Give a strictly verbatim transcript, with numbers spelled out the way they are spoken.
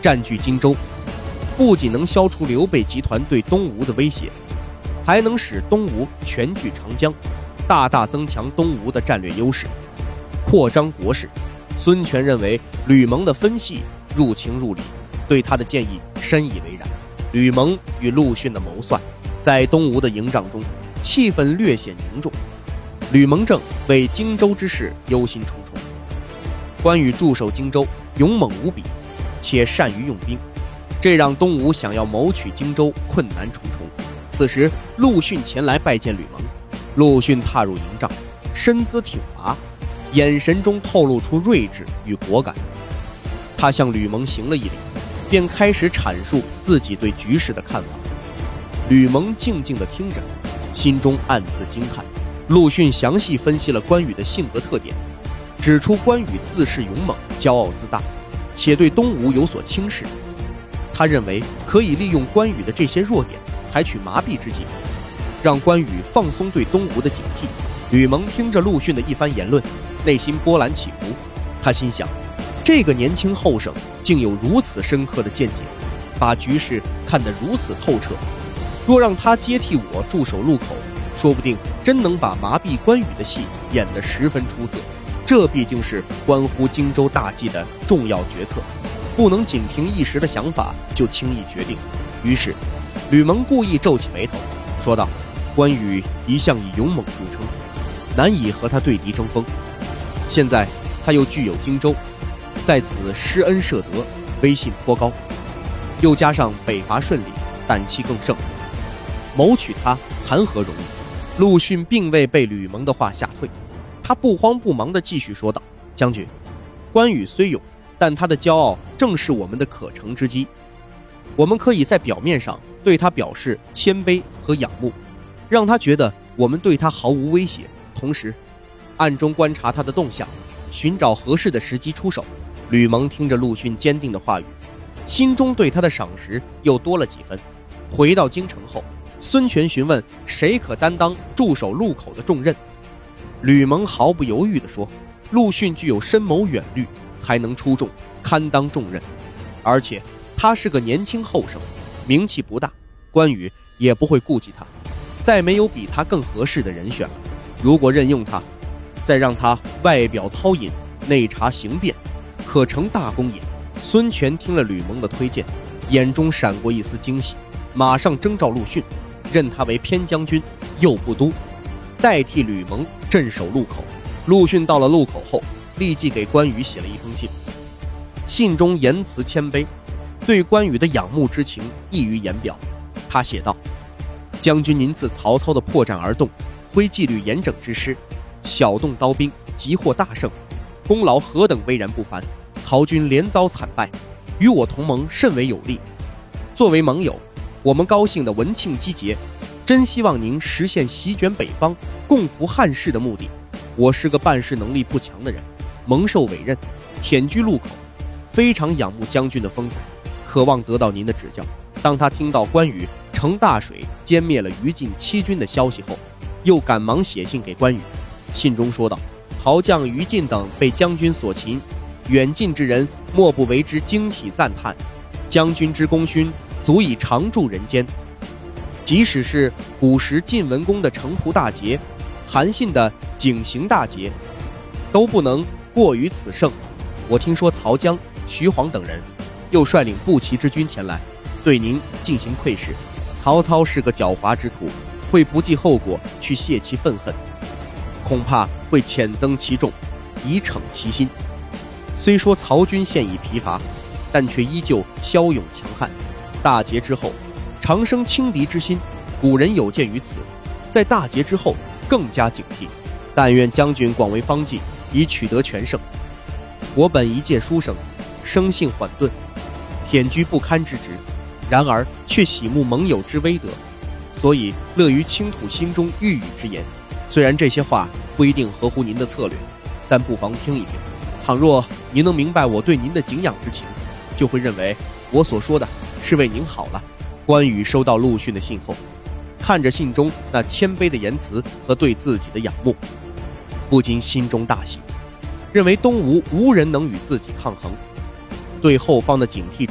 占据荆州，不仅能消除刘备集团对东吴的威胁，还能使东吴全据长江，大大增强东吴的战略优势，扩张国势。孙权认为吕蒙的分析入情入理，对他的建议深以为然。吕蒙与陆逊的谋算在东吴的营帐中气氛略显凝重。吕蒙正为荆州之事忧心忡忡。关羽驻守荆州，勇猛无比，且善于用兵，这让东吴想要谋取荆州困难重重。此时陆逊前来拜见吕蒙，陆逊踏入营帐，身姿挺拔，眼神中透露出睿智与果敢。他向吕蒙行了一礼，便开始阐述自己对局势的看法。吕蒙静静地听着，心中暗自惊叹。陆逊详细分析了关羽的性格特点，指出关羽自恃勇猛，骄傲自大，且对东吴有所轻视。他认为可以利用关羽的这些弱点，采取麻痹之计，让关羽放松对东吴的警惕。吕蒙听着陆逊的一番言论，内心波澜起伏。他心想，这个年轻后生竟有如此深刻的见解，把局势看得如此透彻。若让他接替我驻守路口，说不定真能把麻痹关羽的戏演得十分出色。这毕竟是关乎荆州大计的重要决策，不能仅凭一时的想法就轻易决定。于是吕蒙故意皱起眉头，说道：关羽一向以勇猛著称，难以和他对敌争锋，现在他又具有荆州，在此施恩赦德，威信颇高，又加上北伐顺利，胆气更盛，谋取他谈何容易。陆逊并未被吕蒙的话吓退，他不慌不忙地继续说道：将军，关羽虽勇，但他的骄傲正是我们的可乘之机。我们可以在表面上对他表示谦卑和仰慕，让他觉得我们对他毫无威胁，同时暗中观察他的动向，寻找合适的时机出手。吕蒙听着陆逊坚定的话语，心中对他的赏识又多了几分。回到京城后，孙权询问谁可担当驻守路口的重任。吕蒙毫不犹豫地说，陆逊具有深谋远虑，才能出众，堪当重任，而且他是个年轻后生，名气不大，关羽也不会顾忌他，再没有比他更合适的人选了。如果任用他，再让他外表韬隐，内察行变，可成大功也。孙权听了吕蒙的推荐，眼中闪过一丝惊喜，马上征召陆逊，任他为偏将军、右部都，代替吕蒙镇守路口。陆逊到了路口后，立即给关羽写了一封信，信中言辞谦卑，对关羽的仰慕之情溢于言表。他写道：将军您自曹操的破绽而动，挥纪律严整之师，小动刀兵，即获大胜，功劳何等巍然不凡。曹军连遭惨败，与我同盟甚为有利。作为盟友，我们高兴的文庆集结，真希望您实现席卷北方，共扶汉室的目的。我是个办事能力不强的人，蒙受委任，忝居路口，非常仰慕将军的风采，渴望得到您的指教。当他听到关羽乘大水歼灭了于禁七军的消息后，又赶忙写信给关羽，信中说道：曹将于禁等被将军所擒，远近之人莫不为之惊喜赞叹，将军之功勋足以长驻人间。即使是古时晋文公的城濮大捷，韩信的井陉大捷，都不能过于此胜。我听说曹姜、徐晃等人又率领步骑之军前来，对您进行窥视。曹操是个狡猾之徒，会不计后果去泄其愤恨，恐怕会遣增其众，以惩其心。虽说曹军现已疲乏，但却依旧骁勇强悍。大捷之后，常生轻敌之心，古人有鉴于此，在大捷之后更加警惕。但愿将军广为方剂，以取得全胜。我本一介书生，生性缓钝，忝居不堪之职，然而却喜慕盟友之威德，所以乐于倾吐心中郁郁之言。虽然这些话不一定合乎您的策略，但不妨听一听。倘若您能明白我对您的敬仰之情，就会认为我所说的是为您好了。关羽收到陆逊的信后，看着信中那谦卑的言辞和对自己的仰慕，不禁心中大喜，认为东吴无人能与自己抗衡，对后方的警惕